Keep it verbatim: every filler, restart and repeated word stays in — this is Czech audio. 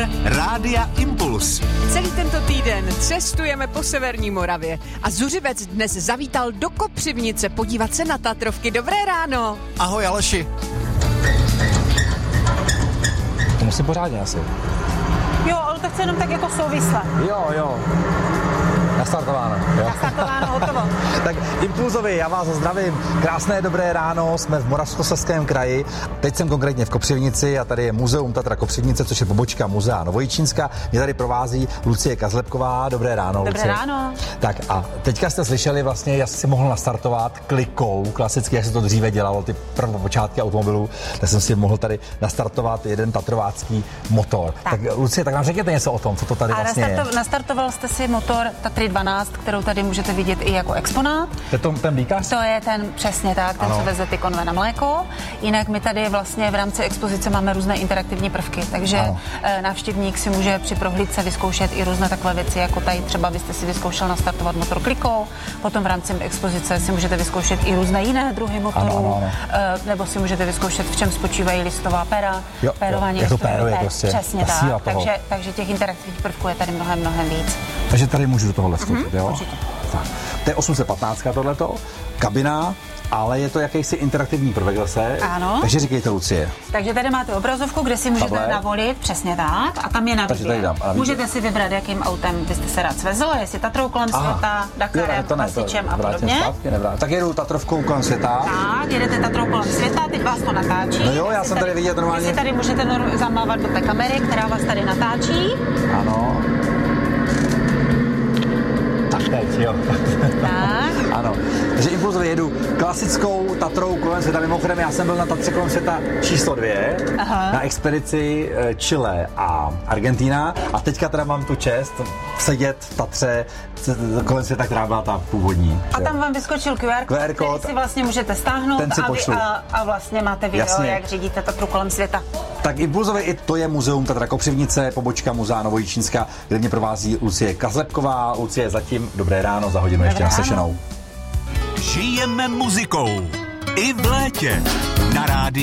Rádia Impuls. Celý tento týden cestujeme po severní Moravě a Zuřivec dnes zavítal do Kopřivnice podívat se na Tatrovky. Dobré ráno. Ahoj Aleši. To musím pořádně asi. Jo, ale to chci jenom tak jako souvisle. Jo, jo. Nastartováno. Jo. Nastartováno, hotovo. Tak Impulzovi, já vás zdravím. Krásné dobré ráno, jsme v Moravskoslezském kraji. Teď jsem konkrétně v Kopřivnici a tady je Muzeum Tatra Kopřivnice, což je pobočka Muzea Novojičínska. Mě tady provází Lucie Kazlepková. Dobré ráno, Dobré Lucie. ráno. Tak a teďka jste slyšeli vlastně, jak si mohl nastartovat klikou, klasicky, jak se to dříve dělalo, ty prvopočátky automobilů, tak jsem si mohl tady nastartovat jeden tatrovácký motor. Tak, tak Lucie, tak nám řekněte něco o tom, co to tady a vlastně nastarto- je. Nastartoval jste si motor Tatry dvanáct, kterou tady můžete vidět i jako exponát. To je to, ten blíkař? To je ten přesně tak, ten, ano. co veze ty konve na mléko. Jinak my tady vlastně v rámci expozice máme různé interaktivní prvky, takže ano. návštěvník si může při prohlídce vyzkoušet i různé takové věci, jako tady třeba byste si vyzkoušel nastartovat motor klikou, potom v rámci expozice si můžete vyzkoušet i různé jiné druhy motorů, ano, ano, ano. nebo si můžete vyzkoušet, v čem spočívají listová pera, jo, pérování. Jak to péruje prostě. Přesně tak, takže, takže těch interaktivních prvků je tady mnohem, mnohem víc. Takže tady můžu do tohohle vstoupit, mm-hmm, jo? Určitě. Tak. To je osm set patnáct tohleto, kabina, ale je to jakýsi interaktivní prvek zase. Ano. Takže říkejte, Lucie. Takže tady máte obrazovku, kde si můžete Tablet. Navolit, přesně tak, a tam je na výběr. Můžete si vybrat, jakým autem byste se rád svezl, jestli Tatrou kolem Aha. světa, Dakarem, Hasičem a podobně. Zpátky, tak jedu Tatrovkou kolem světa. Tak, jedete Tatrou kolem světa, teď vás to natáčí. No jo, já jsem tady, tady vidět normálně. Vy si tady můžete nor- zamávat do té kamery, která vás tady natáčí. Ano. Tak teď, jo. Tak. Ano. Takže Impulzově jedu klasickou Tatrou kolem světa. Mimochodem, já jsem byl na Tatře kolem světa číslo dvě, Aha. na expedici Chile a Argentina. A teďka teda mám tu čest sedět v Tatře kolem světa, která byla ta původní. A tam vám vyskočil Q R kód, Q R kód který si vlastně můžete stáhnout a, vy, a, a vlastně máte video, Jasně. jak řídíte Tatru kolem světa. Tak Impulzově i to je Muzeum Tatra Kopřivnice, pobočka Muzea Novojičínska, kde mě provází Lucie Kazlepková. Lucie, zatím dobré ráno, za hodinu dobré ještě naslyšenou. Žijeme muzikou i v létě na rádiu.